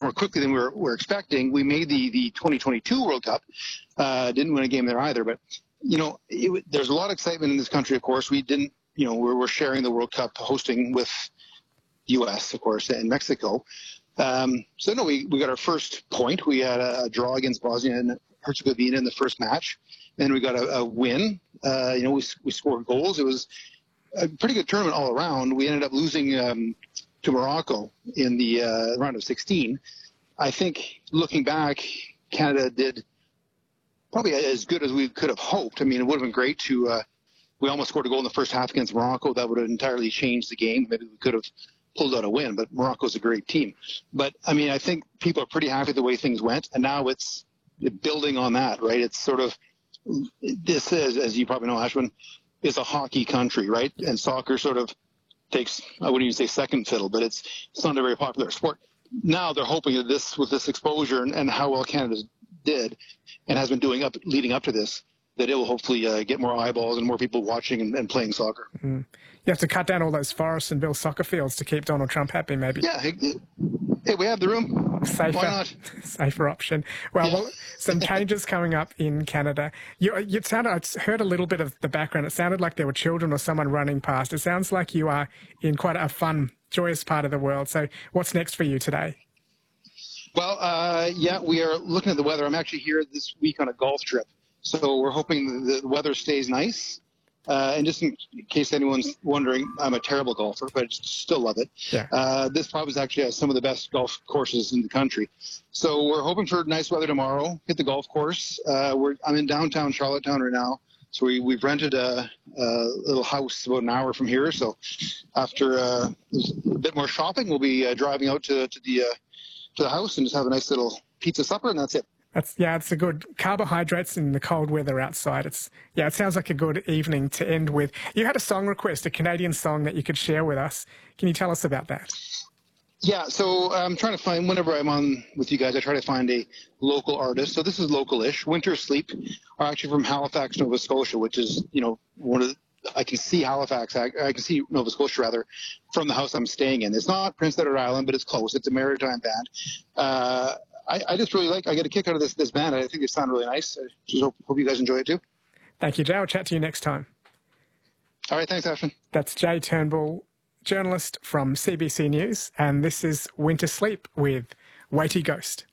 more quickly than we were expecting. We made the 2022 World Cup. Didn't win a game there either, but there's a lot of excitement in this country. Of course, we didn't. We're sharing the World Cup hosting with U.S. of course and Mexico. We got our first point. We had a draw against Bosnia and Herzegovina in the first match. Then we got a win. We scored goals. It was a pretty good tournament all around. We ended up losing to Morocco in the round of 16. I think looking back, Canada did probably as good as we could have hoped. I mean, it would have been great to we almost scored a goal in the first half against Morocco. That would have entirely changed the game. Maybe we could have pulled out a win, but Morocco's a great team. But, I mean, I think people are pretty happy the way things went, and now it's building on that, right? It's sort of, this is, as you probably know, Ashwin, is a hockey country, right? And soccer sort of takes, I wouldn't even say second fiddle, but it's not a very popular sport. Now they're hoping that this, with this exposure and how well Canada did and has been doing leading up to this, that it will hopefully get more eyeballs and more people watching and playing soccer. Mm. You have to cut down all those forests and build soccer fields to keep Donald Trump happy, maybe. Yeah, hey, we have the room. Safer, why not? Safer option. Well, some changes coming up in Canada. I heard a little bit of the background. It sounded like there were children or someone running past. It sounds like you are in quite a fun, joyous part of the world. So what's next for you today? Well, we are looking at the weather. I'm actually here this week on a golf trip. So we're hoping the weather stays nice. And just in case anyone's wondering, I'm a terrible golfer, but I still love it. Yeah. This province actually has some of the best golf courses in the country. So we're hoping for nice weather tomorrow, hit the golf course. I'm in downtown Charlottetown right now. So we've rented a little house about an hour from here. So after a bit more shopping, we'll be driving out to the house and just have a nice little pizza supper, and that's it. It's a good carbohydrates in the cold weather outside. It sounds like a good evening to end with. You had a song request, a Canadian song that you could share with us. Can you tell us about that? Yeah, so I'm trying to find, whenever I'm on with you guys, I try to find a local artist. So this is local-ish. Winter Sleep are actually from Halifax, Nova Scotia, which is, I can see Halifax, I can see Nova Scotia, rather, from the house I'm staying in. It's not Prince Edward Island, but it's close. It's a maritime band. I just really I get a kick out of this band. I think they sound really nice. I just hope you guys enjoy it too. Thank you, Jay. I'll chat to you next time. All right, thanks, Ashwin. That's Jay Turnbull, journalist from CBC News, and this is Winter Sleep with Weighty Ghost.